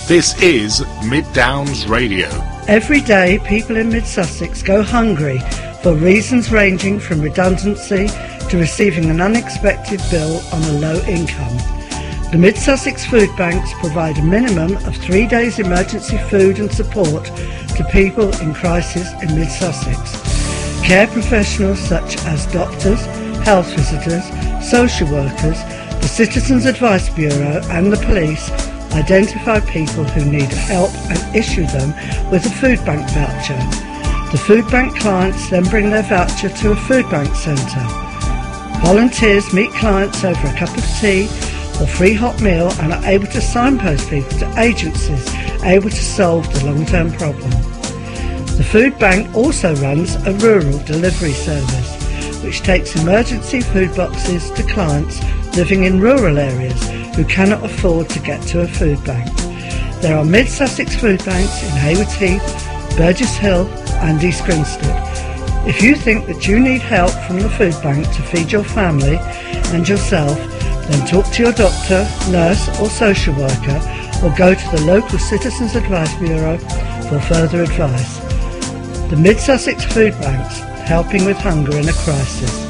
This is Mid Downs Radio. Every day people in Mid-Sussex go hungry for reasons ranging from redundancy to receiving an unexpected bill on a low income. The Mid-Sussex Food Banks provide a minimum of 3 days emergency food and support to people in crisis in Mid-Sussex. Care professionals such as doctors, health visitors, social workers, the Citizens Advice Bureau and the police identify people who need help and issue them with a food bank voucher. The food bank clients then bring their voucher to a food bank centre. Volunteers meet clients over a cup of tea or free hot meal and are able to signpost people to agencies able to solve the long-term problem. The food bank also runs a rural delivery service, which takes emergency food boxes to clients living in rural areas who cannot afford to get to a food bank. There are Mid-Sussex food banks in Haywards Heath, Burgess Hill and East Grinstead. If you think that you need help from the food bank to feed your family and yourself, then talk to your doctor, nurse or social worker or go to the local Citizens Advice Bureau for further advice. The Mid-Sussex Food Banks, helping with hunger in a crisis.